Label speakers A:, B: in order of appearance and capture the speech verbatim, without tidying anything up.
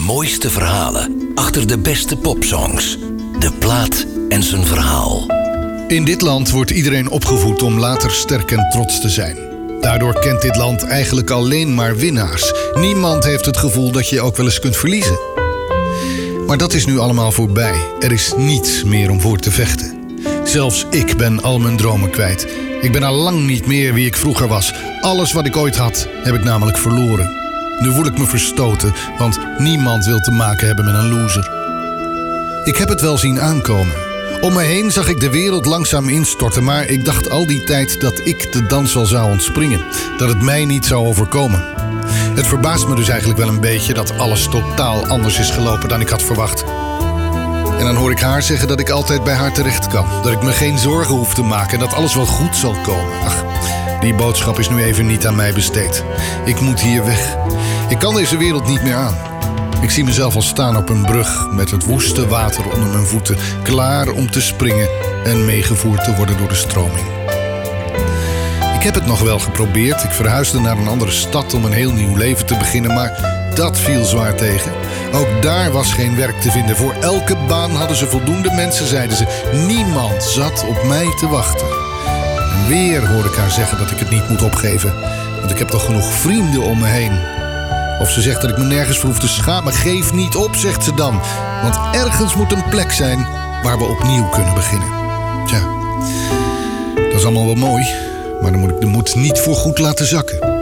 A: mooiste verhalen achter de beste popsongs. De plaat en zijn verhaal.
B: In dit land wordt iedereen opgevoed om later sterk en trots te zijn. Daardoor kent dit land eigenlijk alleen maar winnaars. Niemand heeft het gevoel dat je ook wel eens kunt verliezen. Maar dat is nu allemaal voorbij. Er is niets meer om voor te vechten. Zelfs ik ben al mijn dromen kwijt. Ik ben al lang niet meer wie ik vroeger was. Alles wat ik ooit had, heb ik namelijk verloren. Nu voel ik me verstoten, want niemand wil te maken hebben met een loser. Ik heb het wel zien aankomen. Om me heen zag ik de wereld langzaam instorten, maar ik dacht al die tijd dat ik de dans wel zou ontspringen. Dat het mij niet zou overkomen. Het verbaast me dus eigenlijk wel een beetje dat alles totaal anders is gelopen dan ik had verwacht. En dan hoor ik haar zeggen dat ik altijd bij haar terecht kan. Dat ik me geen zorgen hoef te maken en dat alles wel goed zal komen. Ach, die boodschap is nu even niet aan mij besteed. Ik moet hier weg. Ik kan deze wereld niet meer aan. Ik zie mezelf al staan op een brug met het woeste water onder mijn voeten, klaar om te springen en meegevoerd te worden door de stroming. Ik heb het nog wel geprobeerd. Ik verhuisde naar een andere stad om een heel nieuw leven te beginnen, maar dat viel zwaar tegen. Ook daar was geen werk te vinden. Voor elke baan hadden ze voldoende mensen, zeiden ze. Niemand zat op mij te wachten. En weer hoorde ik haar zeggen dat ik het niet moet opgeven, want ik heb toch genoeg vrienden om me heen. Of ze zegt dat ik me nergens voor hoef te schamen. Geef niet op, zegt ze dan. Want ergens moet een plek zijn waar we opnieuw kunnen beginnen. Tja, dat is allemaal wel mooi, maar dan moet ik de moed niet voor goed laten zakken.